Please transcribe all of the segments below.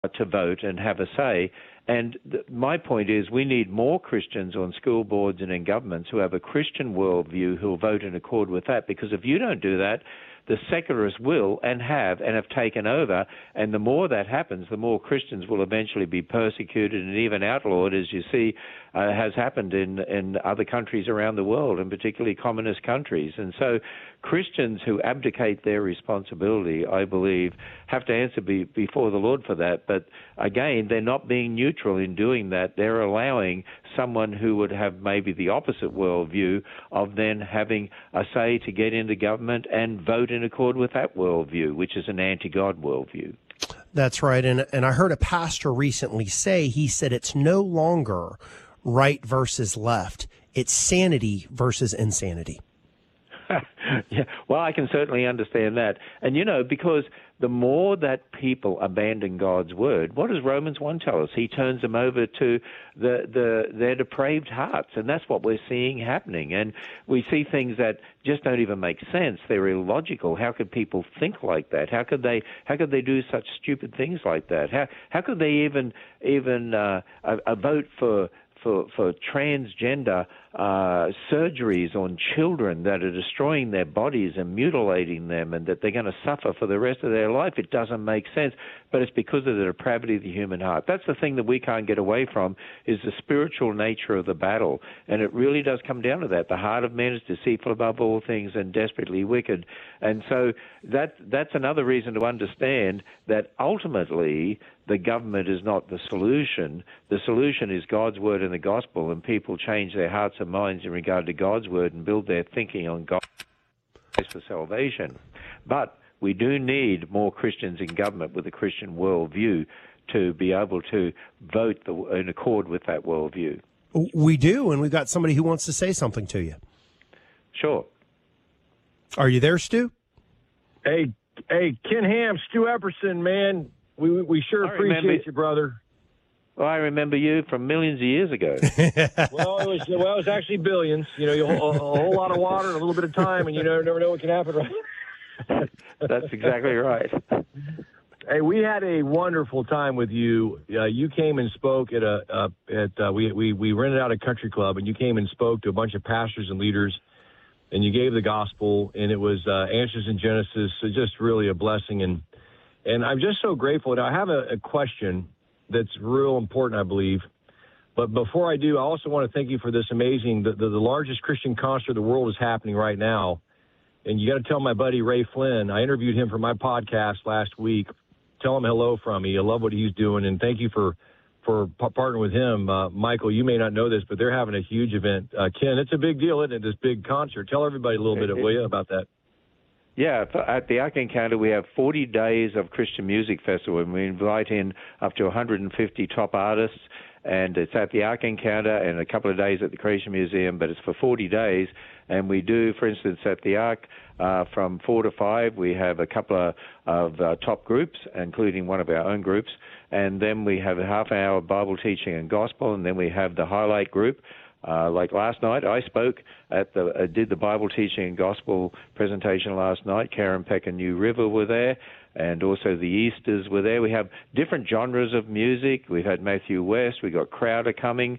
to vote and have a say. And my point is we need more Christians on school boards and in governments who have a Christian worldview who will vote in accord with that, because if you don't do that, the secularists will and have taken over, and the more that happens, the more Christians will eventually be persecuted and even outlawed, as you see has happened in other countries around the world, and particularly communist countries. And so Christians who abdicate their responsibility, I believe, have to answer before the Lord for that. But again, they're not being neutral in doing that. They're allowing someone who would have maybe the opposite worldview of then having a say to get into government and vote in accord with that worldview, which is an anti-God worldview. That's right. And I heard a pastor recently say, he said it's no longer right versus left. It's sanity versus insanity. Yeah, well, I can certainly understand that. And, because the more that people abandon God's word, what does Romans 1 tell us? He turns them over to their depraved hearts, and that's what we're seeing happening. And we see things that just don't even make sense. They're illogical. How could people think like that? How could they do such stupid things like that? How could they even vote for transgender surgeries on children that are destroying their bodies and mutilating them, and that they're going to suffer for the rest of their life? It doesn't make sense, but it's because of the depravity of the human heart. That's the thing that we can't get away from, is the spiritual nature of the battle, and it really does come down to that. The heart of man is deceitful above all things and desperately wicked. And so that's another reason to understand that ultimately the government is not the solution. The solution is God's word and the gospel, and people change their hearts and minds in regard to God's word and build their thinking on God for salvation. But we do need more Christians in government with a Christian worldview to be able to vote in accord with that worldview. We do, and we've got somebody who wants to say something to you. Sure. Are you there, Stu? Hey, Ken Ham, Stu Epperson, man. We sure appreciate you, brother. Well, I remember you from millions of years ago. Well, it was actually billions. A whole lot of water and a little bit of time, and you never know what can happen. Right? That's exactly right. Hey, we had a wonderful time with you. You came and spoke at we rented out a country club, and you came and spoke to a bunch of pastors and leaders, and you gave the gospel, and it was Answers in Genesis. So just really a blessing, and I'm just so grateful. Now, I have a question that's real important, I believe. But before I do, I also want to thank you for this amazing, the largest Christian concert in the world is happening right now. And you got to tell my buddy Ray Flynn, I interviewed him for my podcast last week. Tell him hello from me. I love what he's doing. And thank you for partnering with him. Michael, you may not know this, but they're having a huge event. Ken, it's a big deal, isn't it, this big concert? Tell everybody a little bit, will you, about that? Yeah, at the Ark Encounter, we have 40 days of Christian Music Festival, and we invite in up to 150 top artists, and it's at the Ark Encounter and a couple of days at the Creation Museum, but it's for 40 days, and we do, for instance, at the Ark, from 4 to 5, we have a couple of top groups, including one of our own groups, and then we have a half-hour Bible teaching and gospel, and then we have the highlight group. Like last night, I spoke did the Bible teaching and gospel presentation last night. Karen Peck and New River were there, and also the Easters were there. We have different genres of music. We've had Matthew West. We got Crowder coming,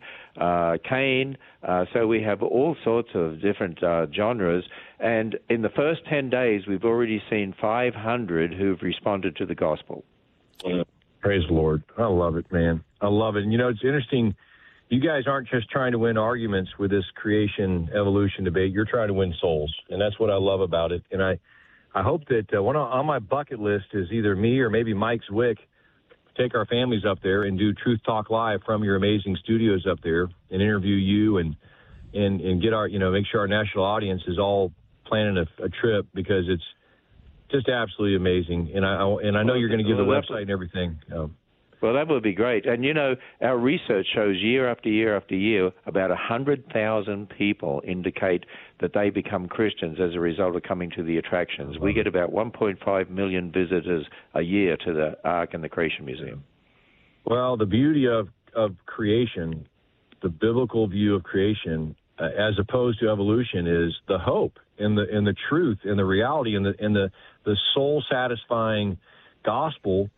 Kane. So we have all sorts of different genres. And in the first 10 days, we've already seen 500 who've responded to the gospel. Praise the Lord. I love it, man. I love it. And, it's interesting. You guys aren't just trying to win arguments with this creation evolution debate. You're trying to win souls, and that's what I love about it. And I hope that one on my bucket list is either me or maybe Mike Zwick take our families up there and do Truth Talk Live from your amazing studios up there and interview you and get our make sure our national audience is all planning a trip, because it's just absolutely amazing. And I know you're going to give the website and everything. Well, that would be great. And, our research shows year after year after year, about 100,000 people indicate that they become Christians as a result of coming to the attractions. We get about 1.5 million visitors a year to the Ark and the Creation Museum. Well, the beauty of creation, the biblical view of creation, as opposed to evolution, is the hope and the truth and the reality and the soul-satisfying gospel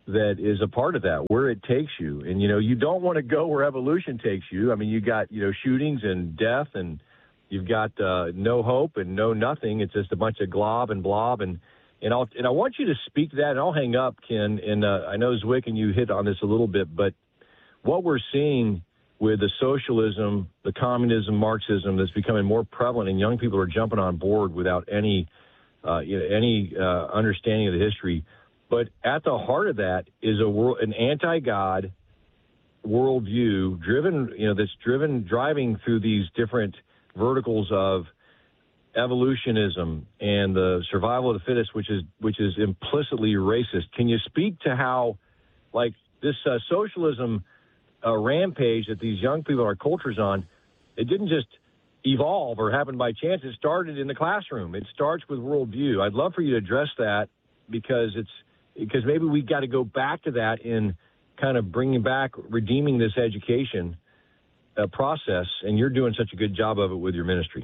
that is a part of that, where it takes you. And, you don't want to go where evolution takes you. I mean, you got, shootings and death, and you've got no hope and no nothing. It's just a bunch of glob and blob. And I want you to speak to that, and I'll hang up, Ken. And I know, Zwick, and you hit on this a little bit, but what we're seeing with the socialism, the communism, Marxism that's becoming more prevalent, and young people are jumping on board without any understanding of the history. But at the heart of that is an anti-God worldview driving through these different verticals of evolutionism and the survival of the fittest, which is implicitly racist. Can you speak to how, like, this socialism rampage that these young people, our culture's on, it didn't just evolve or happen by chance. It started in the classroom. It starts with worldview. I'd love for you to address that, because maybe we got to go back to that in kind of redeeming this education process, and you're doing such a good job of it with your ministry.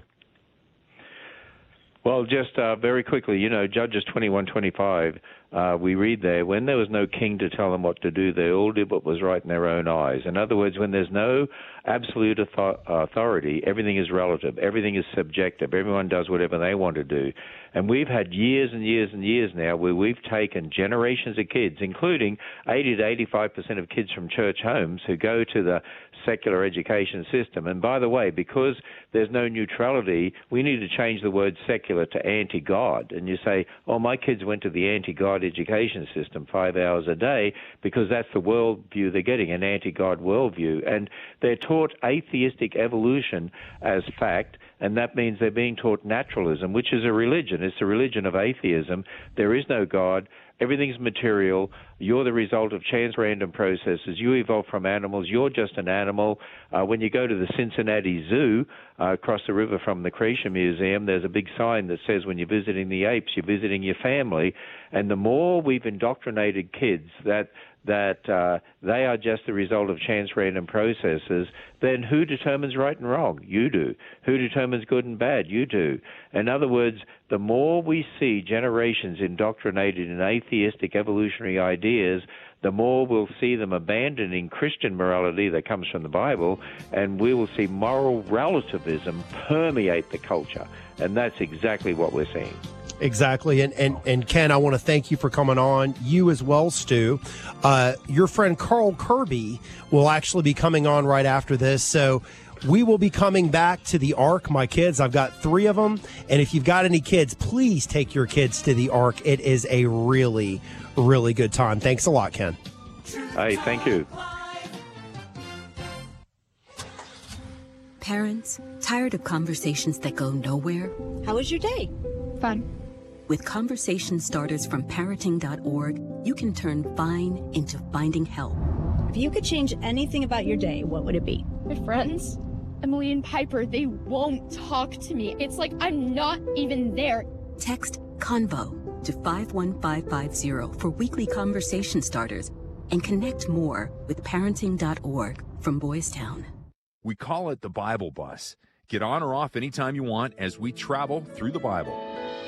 Well, just very quickly, Judges 21:25, we read there, when there was no king to tell them what to do, they all did what was right in their own eyes. In other words, when there's no absolute authority, everything is relative, everything is subjective, everyone does whatever they want to do. And we've had years and years and years now where we've taken generations of kids, including 80 to 85% of kids from church homes who go to the secular education system. And by the way, because there's no neutrality, we need to change the word secular to anti-God. And you say, oh, my kids went to the anti-God education system 5 hours a day, because that's the worldview they're getting, an anti-God worldview. And they're taught atheistic evolution as fact, and that means they're being taught naturalism, which is a religion. It's the religion of atheism. There is no God. Everything's material. You're the result of chance random processes. You evolved from animals. You're just an animal. When you go to the Cincinnati Zoo, across the river from the Creation Museum, there's a big sign that says when you're visiting the apes, you're visiting your family. And the more we've indoctrinated kids that they are just the result of chance random processes, then who determines right and wrong? You do. Who determines good and bad? You do. In other words, the more we see generations indoctrinated in atheistic evolutionary ideas, the more we'll see them abandoning Christian morality that comes from the Bible, and we will see moral relativism permeate the culture. And that's exactly what we're seeing. Exactly. And Ken, I want to thank you for coming on. You as well, Stu. Your friend Carl Kirby will actually be coming on right after this. So we will be coming back to the Ark, my kids. I've got 3 of them. And if you've got any kids, please take your kids to the Ark. It is a really, really good time. Thanks a lot, Ken. Hey, thank you. Parents, tired of conversations that go nowhere? How was your day? Fun. With conversation starters from parenting.org, you can turn fine into finding help. If you could change anything about your day, what would it be? My friends, Emily and Piper, they won't talk to me. It's like I'm not even there. Text CONVO to 51550 for weekly conversation starters and connect more with parenting.org from Boys Town. We call it the Bible Bus. Get on or off anytime you want as we travel through the Bible.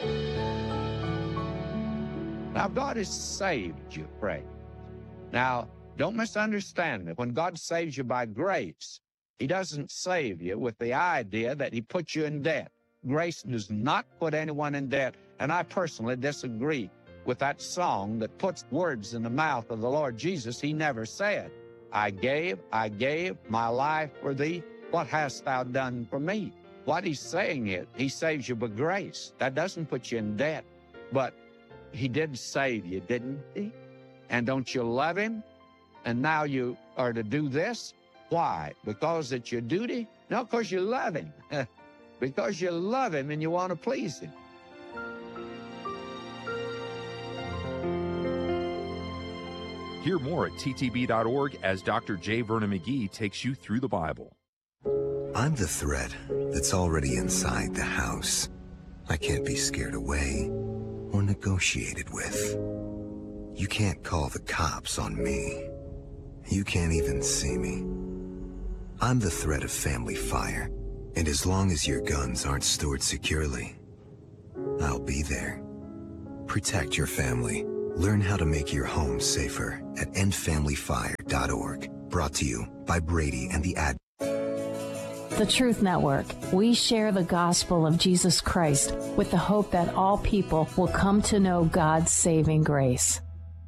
Now, God has saved you, pray. Now, don't misunderstand me. When God saves you by grace, He doesn't save you with the idea that He puts you in debt. Grace does not put anyone in debt, and I personally disagree with that song that puts words in the mouth of the Lord Jesus He never said. I gave my life for thee. What hast thou done for me? What He's saying is, He saves you by grace. That doesn't put you in debt, but He did save you, didn't He? And don't you love Him? And now you are to do this? Why? Because it's your duty? No, because you love Him. Because you love Him and you want to please Him. Hear more at ttb.org as Dr. J. Vernon McGee takes you through the Bible. I'm the threat that's already inside the house. I can't be scared away or negotiated with. You can't call the cops on me. You can't even see me. I'm the threat of family fire, and as long as your guns aren't stored securely, I'll be there. Protect your family Learn how to make your home safer at endfamilyfire.org. Brought to you by Brady and the Ad. The Truth Network. We share the gospel of Jesus Christ with the hope that all people will come to know God's saving grace.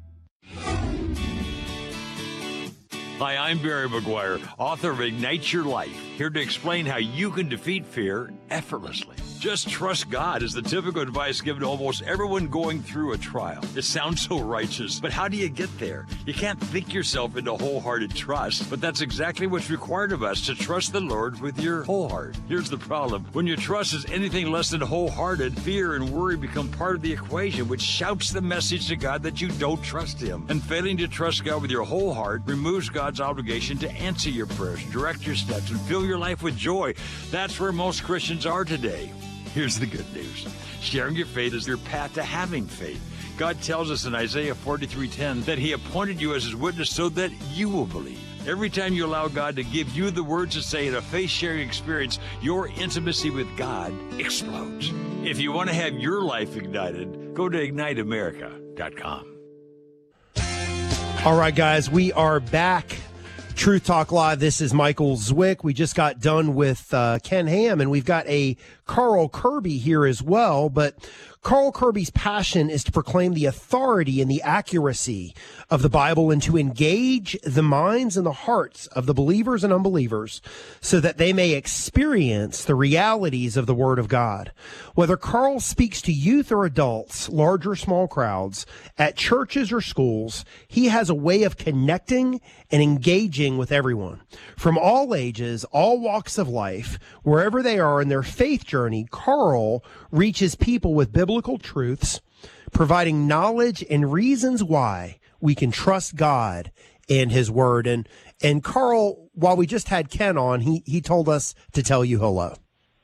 Hi, I'm Barry McGuire, author of Ignite Your Life, here to explain how you can defeat fear effortlessly. Just trust God is the typical advice given to almost everyone going through a trial. It sounds so righteous, but how do you get there? You can't think yourself into wholehearted trust, but that's exactly what's required of us, to trust the Lord with your whole heart. Here's the problem. When your trust is anything less than wholehearted, fear and worry become part of the equation, which shouts the message to God that you don't trust Him. And failing to trust God with your whole heart removes God's obligation to answer your prayers, direct your steps, and fill your life with joy. That's where most Christians are today. Here's the good news. Sharing your faith is your path to having faith. God tells us in Isaiah 43:10 that He appointed you as His witness so that you will believe. Every time you allow God to give you the words to say in a faith-sharing experience, your intimacy with God explodes. If you want to have your life ignited, go to IgniteAmerica.com. All right, guys, we are back. Truth Talk Live. This is Michael Zwick. We just got done with Ken Ham, and we've got a Carl Kirby here as well. But Carl Kirby's passion is to proclaim the authority and the accuracy of the Bible and to engage the minds and the hearts of the believers and unbelievers so that they may experience the realities of the Word of God. Whether Carl speaks to youth or adults, large or small crowds, at churches or schools, he has a way of connecting and engaging with everyone. From all ages, all walks of life, wherever they are in their faith journey, Carl reaches people with biblical truths, providing knowledge and reasons why we can trust God and His Word. And Carl, while we just had Ken on, he told us to tell you hello.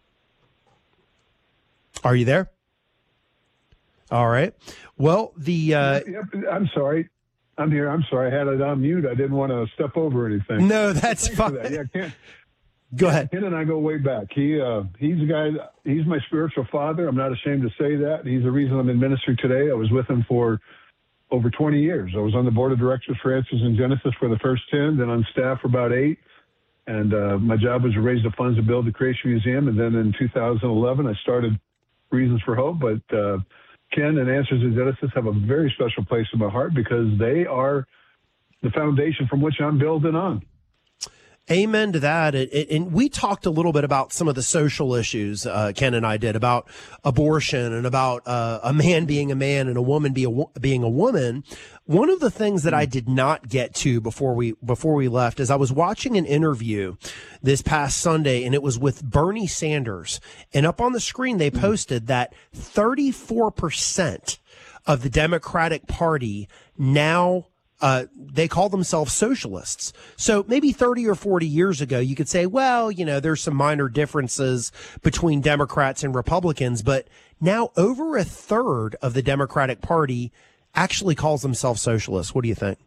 Are you there? All right. Well, I'm sorry. I'm here. I'm sorry. I had it on mute. I didn't want to step over anything. No, that's fine. That. Yeah, Ken. Go ahead. Ken and I go way back. He's a guy. He's my spiritual father. I'm not ashamed to say that. He's the reason I'm in ministry today. I was with him for over 20 years. I was on the board of directors for Answers in Genesis for the first 10, then on staff for about 8. And my job was to raise the funds to build the Creation Museum. And then in 2011, I started Reasons for Hope. But Ken and Answers in Genesis have a very special place in my heart because they are the foundation from which I'm building on. Amen to that. And we talked a little bit about some of the social issues, Ken and I did, about abortion and about a man being a man and a woman being a woman. One of the things that I did not get to before we left is I was watching an interview this past Sunday, and it was with Bernie Sanders. And up on the screen, they posted that 34% of the Democratic Party now they call themselves socialists. So maybe 30 or 40 years ago, you could say, well, there's some minor differences between Democrats and Republicans, but now over a third of the Democratic Party actually calls themselves socialists. What do you think?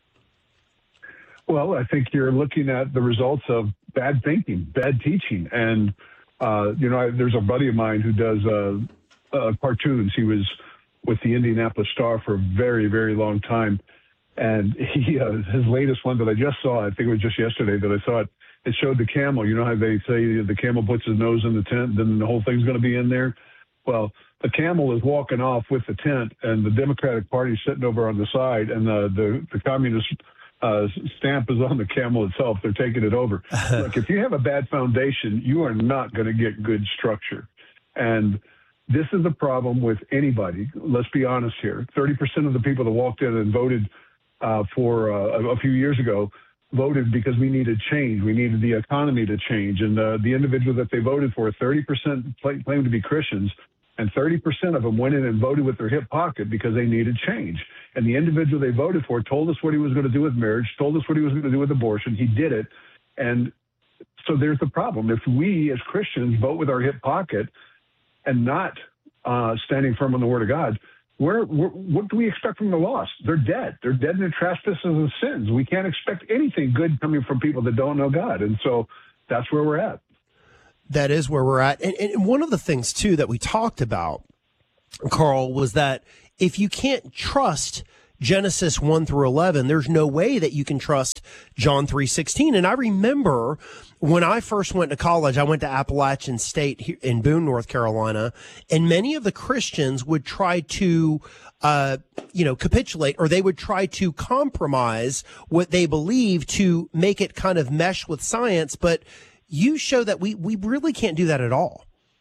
Well, I think you're looking at the results of bad thinking, bad teaching. And, there's a buddy of mine who does cartoons. He was with the Indianapolis Star for a very, very long time. And his latest one that I just saw, I think it was just yesterday that I saw it, it showed the camel. You know how they say the camel puts his nose in the tent, then the whole thing's going to be in there? Well, the camel is walking off with the tent, and the Democratic Party is sitting over on the side, and the communist stamp is on the camel itself. They're taking it over. Look, if you have a bad foundation, you are not going to get good structure. And this is a problem with anybody. Let's be honest here. 30% of the people that walked in and voted for a few years ago voted because we needed change. We needed the economy to change. And the individual that they voted for, 30% claimed to be Christians, and 30% of them went in and voted with their hip pocket because they needed change. And the individual they voted for told us what he was going to do with marriage, told us what he was going to do with abortion. He did it. And so there's the problem. If we as Christians vote with our hip pocket and not standing firm on the Word of God, what do we expect from the lost? They're dead. They're dead in their trespasses and sins. We can't expect anything good coming from people that don't know God. And so that's where we're at. That is where we're at. And one of the things, too, that we talked about, Carl, was that if you can't trust Genesis 1 through 11, there's no way that you can trust John 3:16. And I remember when I first went to college, I went to Appalachian State here in Boone, North Carolina, and many of the Christians would try to capitulate, or they would try to compromise what they believe to make it kind of mesh with science. But you show that we really can't do that at all.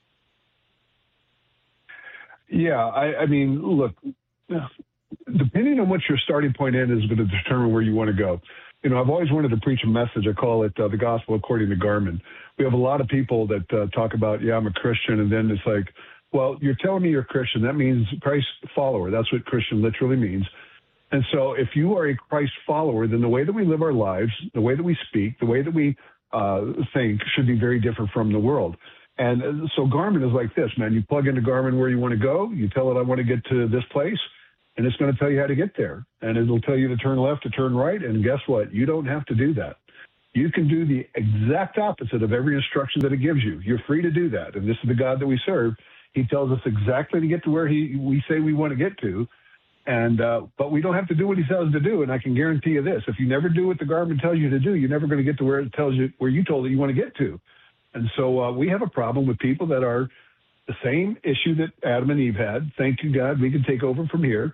Yeah, I mean, look, depending on what your starting point is going to determine where you want to go. You know, I've always wanted to preach a message. I call it the gospel according to Garmin. We have a lot of people that talk about, yeah, I'm a Christian, and then it's like, well, you're telling me you're a Christian. That means Christ follower. That's what Christian literally means. And so if you are a Christ follower, then the way that we live our lives, the way that we speak, the way that we think should be very different from the world. And so Garmin is like this, man. You plug into Garmin where you want to go. You tell it, I want to get to this place, and it's going to tell you how to get there. And it'll tell you to turn left, to turn right. And guess what? You don't have to do that. You can do the exact opposite of every instruction that it gives you. You're free to do that. And this is the God that we serve. He tells us exactly to get to where we say we want to get to. And but we don't have to do what he tells us to do. And I can guarantee you this: if you never do what the Garmin tells you to do, you're never going to get to where it tells you, where you told it you want to get to. And so we have a problem with people that are the same issue that Adam and Eve had. Thank you, God. We can take over from here.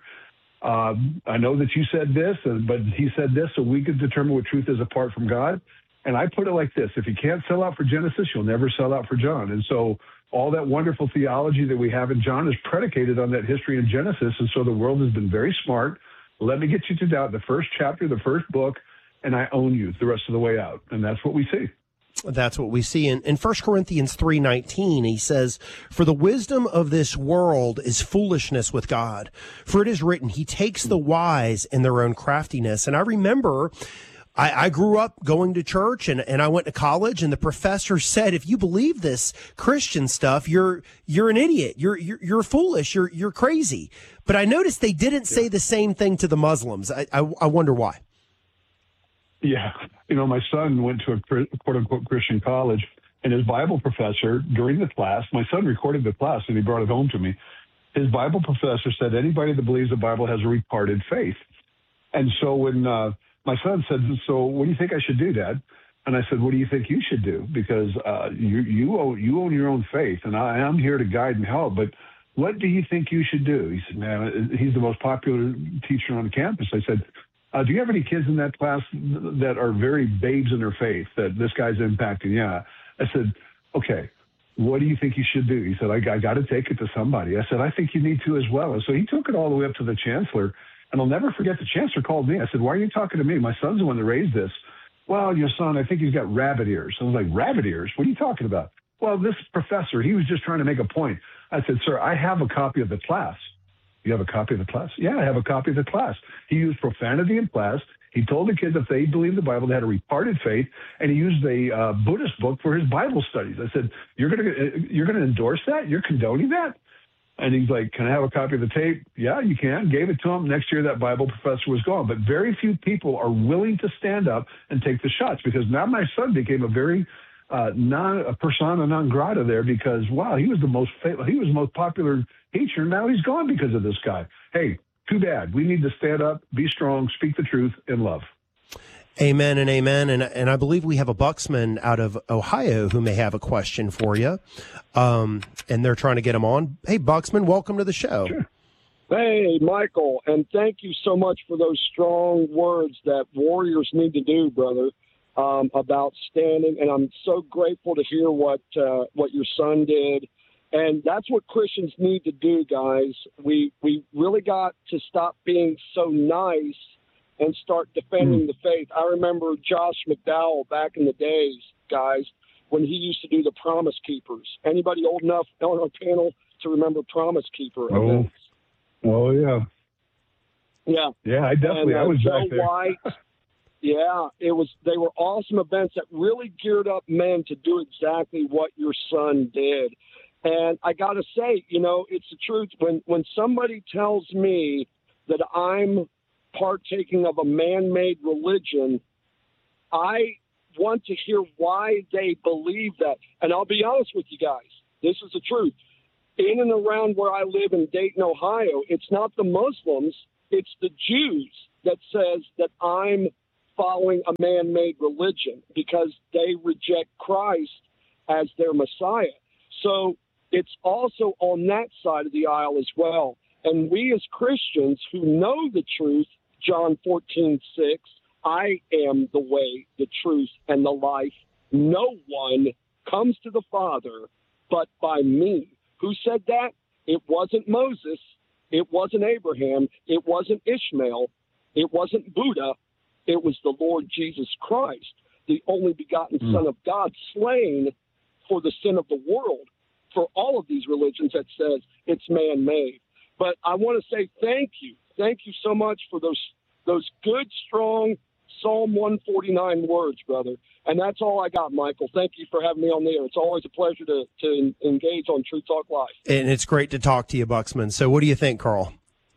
I know that you said this, but he said this, so we could determine what truth is apart from God. And I put it like this: if you can't sell out for Genesis, you'll never sell out for John. And so all that wonderful theology that we have in John is predicated on that history in Genesis. And so the world has been very smart. Let me get you to doubt the first chapter, the first book, and I own you the rest of the way out. And that's what we see. That's what we see in 1 Corinthians 3:19. He says, "For the wisdom of this world is foolishness with God. For it is written, he takes the wise in their own craftiness." And I remember I grew up going to church and I went to college, and the professor said, if you believe this Christian stuff, you're an idiot. You're foolish. You're crazy. But I noticed they didn't say the same thing to the Muslims. I wonder why. Yeah. You know, my son went to a quote-unquote Christian college, and his Bible professor, during the class, my son recorded the class, and he brought it home to me. His Bible professor said, anybody that believes the Bible has a retarded faith. And so when my son said, so what do you think I should do, Dad? And I said, what do you think you should do? Because you own your own faith, and I am here to guide and help, but what do you think you should do? He said, man, he's the most popular teacher on campus. I said, do you have any kids in that class that are very babes in their faith that this guy's impacting? Yeah. I said, okay, what do you think you should do? He said, I got to take it to somebody. I said, I think you need to as well. And so he took it all the way up to the chancellor. And I'll never forget, the chancellor called me. I said, why are you talking to me? My son's the one that raised this. Well, your son, I think he's got rabbit ears. I was like, rabbit ears? What are you talking about? Well, this professor, he was just trying to make a point. I said, sir, I have a copy of the class. You have a copy of the class? Yeah, I have a copy of the class. He used profanity in class. He told the kids if they believed the Bible, they had a retarded faith, and he used a Buddhist book for his Bible studies. I said, you're gonna endorse that? You're condoning that? And he's like, can I have a copy of the tape? Yeah, you can. Gave it to him. Next year, that Bible professor was gone. But very few people are willing to stand up and take the shots, because now my son became a very a persona non grata there, because, wow, he was the most popular teacher. Now he's gone because of this guy. Hey, too bad. We need to stand up, be strong, speak the truth in love. Amen and amen. And I believe we have a Bucksman out of Ohio who may have a question for you. And they're trying to get him on. Hey, Bucksman, welcome to the show. Sure. Hey, Michael, and thank you so much for those strong words that warriors need to do, brother, about standing. And I'm so grateful to hear what your son did. And that's what Christians need to do, guys. We really got to stop being so nice and start defending the faith. I remember Josh McDowell back in the days, guys, when he used to do the Promise Keepers. Anybody old enough on our panel to remember Promise Keeper events? Oh, yeah. Yeah. Yeah, I definitely, I was back there. White, yeah, they were awesome events that really geared up men to do exactly what your son did. And I got to say, it's the truth. When somebody tells me that I'm partaking of a man-made religion, I want to hear why they believe that. And I'll be honest with you guys. This is the truth. in and around where I live in Dayton, Ohio, it's not the Muslims, it's the Jews that says that I'm following a man-made religion because they reject Christ as their Messiah. So it's also on that side of the aisle as well. And we as Christians who know the truth, John 14:6, I am the way, the truth, and the life. No one comes to the Father but by me. Who said that? It wasn't Moses. It wasn't Abraham. It wasn't Ishmael. It wasn't Buddha. It was the Lord Jesus Christ, the only begotten Son of God, slain for the sin of the world, for all of these religions that says it's man-made. But I want to say thank you. Thank you so much for those good, strong Psalm 149 words, brother. And that's all I got, Michael. Thank you for having me on the air. It's always a pleasure to engage on True Talk Live. And it's great to talk to you, Buxman. So what do you think, Carl?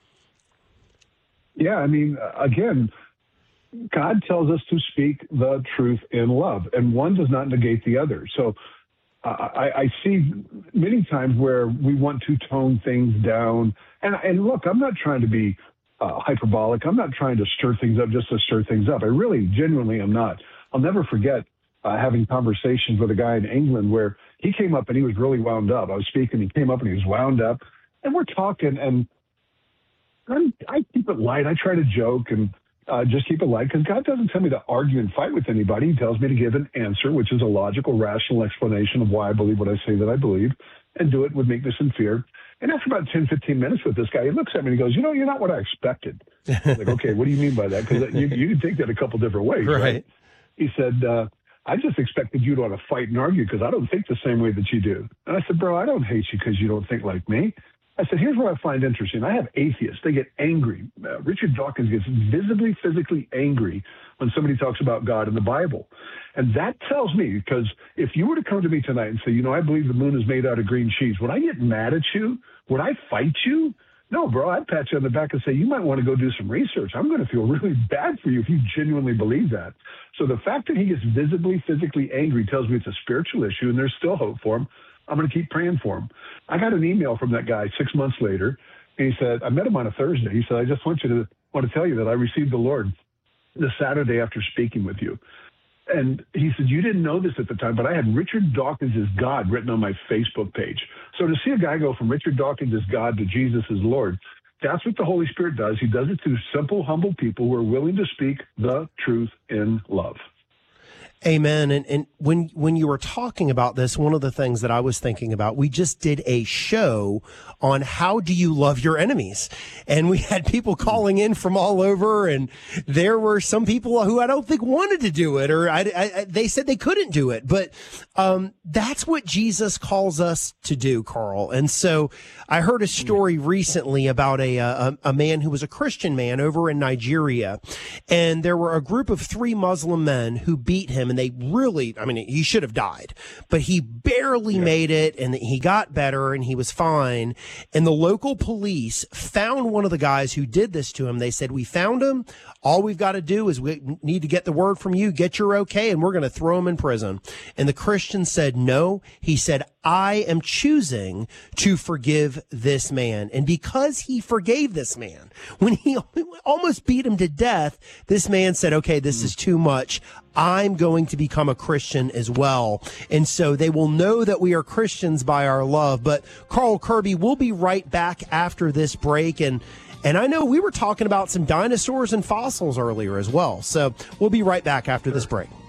Yeah, I mean, again, God tells us to speak the truth in love, and one does not negate the other. So I see many times where we want to tone things down. And look, I'm not trying to be hyperbolic. I'm not trying to stir things up just to stir things up. I really, genuinely am not. I'll never forget having conversations with a guy in England where he came up and he was really wound up. I was speaking, he came up and he was wound up, and we're talking, and I keep it light. I try to joke and just keep it light, because God doesn't tell me to argue and fight with anybody. He tells me to give an answer, which is a logical, rational explanation of why I believe what I say that I believe, and do it with meekness and fear. And after about 10, 15 minutes with this guy, he looks at me and he goes, you're not what I expected. I'm like, okay, what do you mean by that? Because you can take that a couple different ways, right? He said, I just expected you to want to fight and argue because I don't think the same way that you do. And I said, bro, I don't hate you because you don't think like me. I said, here's what I find interesting. I have atheists. They get angry. Richard Dawkins gets visibly, physically angry when somebody talks about God in the Bible. And that tells me, because if you were to come to me tonight and say, I believe the moon is made out of green cheese, would I get mad at you? Would I fight you? No, bro, I'd pat you on the back and say, you might want to go do some research. I'm going to feel really bad for you if you genuinely believe that. So the fact that he gets visibly, physically angry tells me it's a spiritual issue and there's still hope for him. I'm going to keep praying for him. I got an email from that guy 6 months later, and he said, I met him on a Thursday. He said, I just want to tell you that I received the Lord the Saturday after speaking with you. And he said, you didn't know this at the time, but I had Richard Dawkins is God written on my Facebook page. So to see a guy go from Richard Dawkins is God to Jesus is Lord, that's what the Holy Spirit does. He does it through simple, humble people who are willing to speak the truth in love. Amen. And when you were talking about this, one of the things that I was thinking about, we just did a show on how do you love your enemies? And we had people calling in from all over, and there were some people who I don't think wanted to do it, or they said they couldn't do it. But that's what Jesus calls us to do, Carl. And so I heard a story recently about a man who was a Christian man over in Nigeria, and there were a group of 3 Muslim men who beat him. And they really, he should have died, but he barely made it, and he got better and he was fine. And the local police found one of the guys who did this to him. They said, we found him. All we've got to do is we need to get the word from you, get your okay, and we're going to throw him in prison. And the Christian said, no. He said, I am choosing to forgive this man. And because he forgave this man, when he almost beat him to death, this man said, okay, this is too much. I'm going to become a Christian as well. And so they will know that we are Christians by our love. But Carl Kirby, we'll be right back after this break. And I know we were talking about some dinosaurs and fossils earlier as well. So we'll be right back after this break.